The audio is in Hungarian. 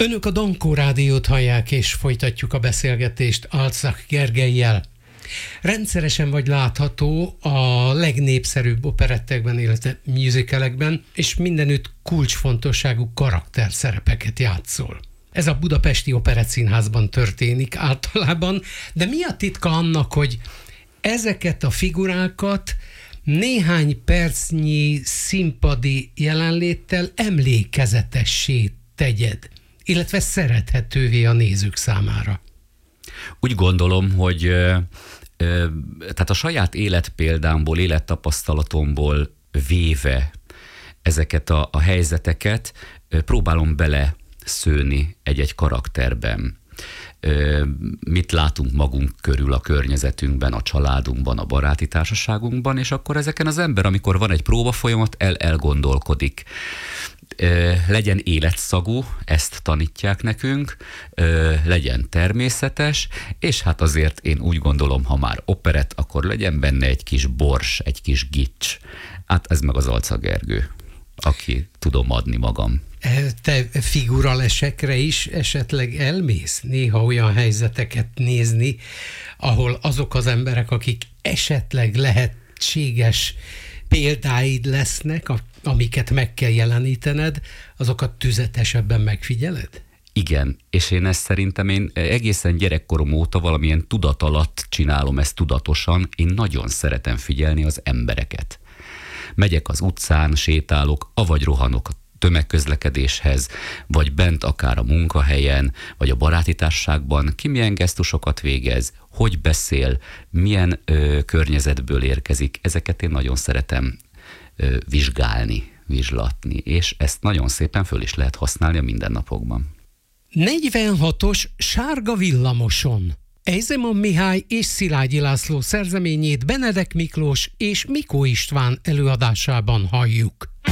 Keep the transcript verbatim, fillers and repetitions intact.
Önök a Dankó Rádiót hallják, és folytatjuk a beszélgetést Alczak Gergellyel. Rendszeresen vagy látható a legnépszerűbb operettekben, illetve musicalekben, és mindenütt kulcsfontosságú karakterszerepeket játszol. Ez a Budapesti Operettszínházban történik általában, de mi a titka annak, hogy ezeket a figurákat néhány percnyi színpadi jelenléttel emlékezetessé tegyed, illetve szerethetővé a nézők számára? Úgy gondolom, hogy ö, ö, tehát a saját életpéldámból, élettapasztalatomból véve ezeket a, a helyzeteket ö, próbálom bele szőni egy-egy karakterben. Ö, mit látunk magunk körül a környezetünkben, a családunkban, a baráti társaságunkban, és akkor ezeken az ember, amikor van egy próbafolyamat, el elgondolkodik. Ö, legyen életszagú, ezt tanítják nekünk, ö, legyen természetes, és hát azért én úgy gondolom, ha már operett, akkor legyen benne egy kis bors, egy kis gics. Hát ez meg az Alczak Gergő, aki tudom adni magam. Te figuralesekre is esetleg elmész néha olyan helyzeteket nézni, ahol azok az emberek, akik esetleg lehetséges példáid lesznek, amiket meg kell jelenítened, azokat tüzetesebben megfigyeled? Igen, és én ezt szerintem én egészen gyerekkorom óta valamilyen tudat alatt csinálom ezt tudatosan. Én nagyon szeretem figyelni az embereket. Megyek az utcán, sétálok, avagy rohanok tömegközlekedéshez, vagy bent akár a munkahelyen, vagy a baráti társaságban, ki milyen gesztusokat végez, hogy beszél, milyen ö, környezetből érkezik. Ezeket én nagyon szeretem ö, vizsgálni, vizslatni, és ezt nagyon szépen föl is lehet használni a mindennapokban. negyvenhatos Sárga villamoson. Ejzeman Mihály és Szilágyi László szerzeményét Benedek Miklós és Mikó István előadásában halljuk.